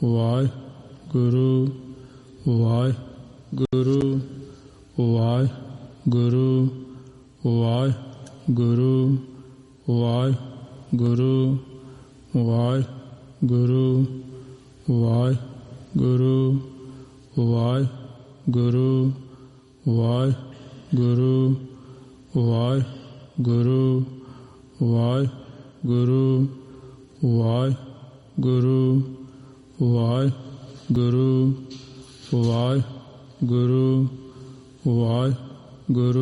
Waheguru Waheguru Waheguru Waheguru Waheguru Waheguru Waheguru Waheguru Waheguru Waheguru Waheguru Waheguru Waheguru Waheguru Waheguru